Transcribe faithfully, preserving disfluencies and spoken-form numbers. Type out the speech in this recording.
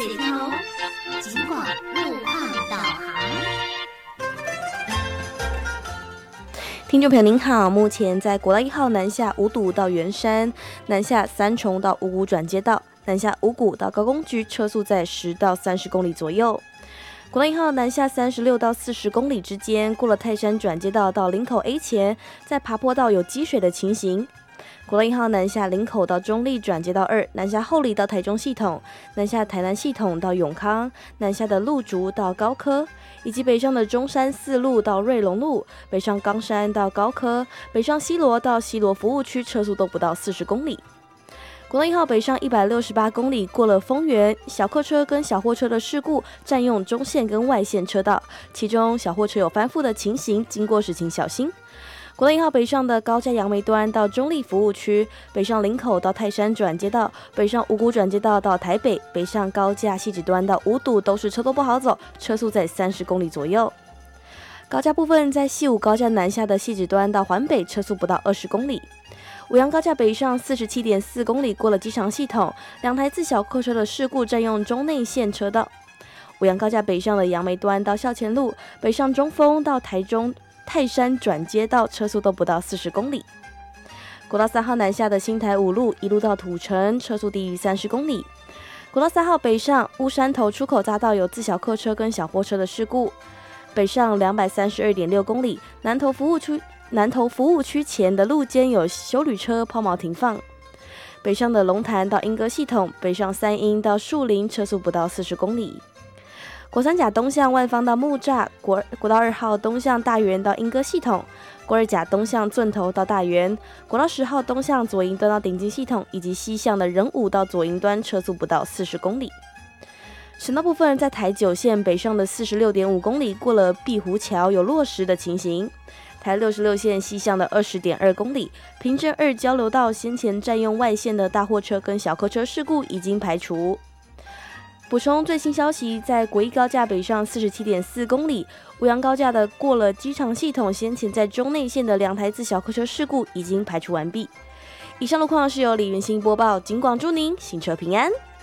水头，警广路况导航。 听众朋友您好，目前在国道一号南下五堵到圆山，南下三重到五股转接道，南下五股到高工局，车速在十到三十公里左右。国道一号南下三十六到四十公里之间，过了泰山转接道到林口 A 前，在爬坡道有积水的情形。国道一号南下林口到中立转接道二，南下后里到台中系统，南下台南系统到永康，南下的鹿竹到高科，以及北上的中山四路到瑞隆路，北上冈山到高科，北上西螺到西螺服务区，车速都不到四十公里。国道一号北上一百六十八公里，过了丰原，小客车跟小货车的事故占用中线跟外线车道，其中小货车有翻覆的情形，经过时请小心。国道一号北上的高架杨梅端到中立服务区，北上林口到泰山转接道，北上五股转接道到台北，北上高架汐止端到五堵都是车多不好走，车速在三十公里左右。高架部分在西武高架南下的汐止端到环北，车速不到二十公里。五杨高架北上 四十七点四公里，过了机场系统，两台自小客车的事故占用中内线车道。五杨高架北上的杨梅端到校前路，北上中丰到台中泰山转接道，车速都不到四十公里。国道三号南下的新台五路一路到土城，车速低于三十公里。国道三号北上乌山头出口匝道有自小客车跟小货车的事故，北上 两百三十二点六公里，南投服务区南投服务区前的路肩有休旅车抛锚停放。北上的龙潭到莺歌系统，北上三鹰到树林，车速不到四十公里。国三甲东向万方到木栅，国国道二号东向大园到莺歌系统，国二甲东向圳头到大园，国道十号东向左营端到顶金系统，以及西向的仁武到左营端，车速不到四十公里。省道部分在台九线北上的 四十六点五公里，过了碧湖桥有落石的情形。台六十六线西向的 二十点二公里，平镇二交流道先前占用外线的大货车跟小客车事故已经排除。补充最新消息，在国一高架北上 四十七点四公里，五杨高架的过了机场系统先前在中内线的两台自小客车事故已经排除完毕。以上路况是由李云欣播报，警广祝您行车平安。